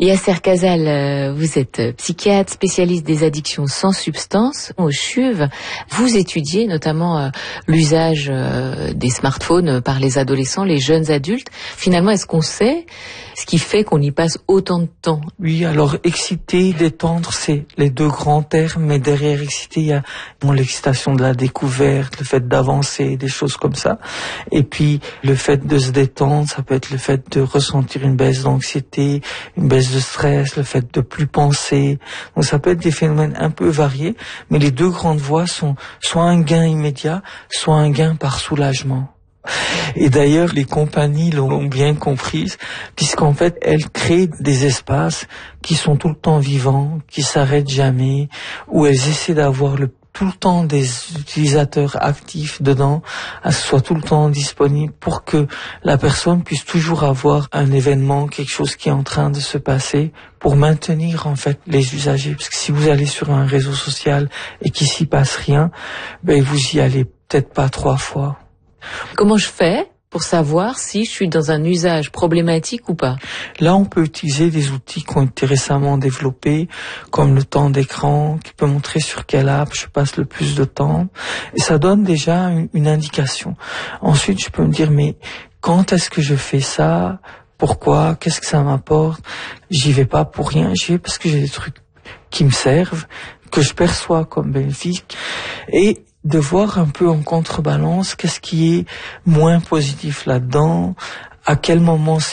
Yasser Kazal, vous êtes psychiatre, spécialiste des addictions sans substance au CHUV. Vous étudiez notamment l'usage des smartphones par les adolescents, les jeunes adultes. Finalement, est-ce qu'on sait ce qui fait qu'on y passe autant de temps? Oui, alors exciter, détendre, c'est les deux grands termes, mais derrière exciter, il y a l'excitation de la découverte, le fait d'avancer, des choses comme ça. Et puis, le fait de se détendre, ça peut être le fait de ressentir une baisse d'anxiété, une baisse de stress, le fait de plus penser. Donc ça peut être des phénomènes un peu variés, mais les deux grandes voies sont soit un gain immédiat, soit un gain par soulagement. Et d'ailleurs, les compagnies l'ont bien comprise, puisqu'en fait, elles créent des espaces qui sont tout le temps vivants, qui s'arrêtent jamais, où elles essaient d'avoir tout le temps des utilisateurs actifs dedans, à ce soit tout le temps disponible pour que la personne puisse toujours avoir un événement, quelque chose qui est en train de se passer, pour maintenir en fait les usagers. Parce que si vous allez sur un réseau social et qu'il s'y passe rien, vous y allez peut-être pas 3 fois. Comment je fais pour savoir si je suis dans un usage problématique ou pas? Là, on peut utiliser des outils qui ont été récemment développés, comme le temps d'écran, qui peut montrer sur quelle app je passe le plus de temps. Et ça donne déjà une indication. Ensuite, je peux me dire, mais quand est-ce que je fais ça? Pourquoi? Qu'est-ce que ça m'apporte? J'y vais pas pour rien, j'y vais parce que j'ai des trucs qui me servent, que je perçois comme bénéfiques. Et de voir un peu en contrebalance qu'est-ce qui est moins positif là-dedans, à quel moment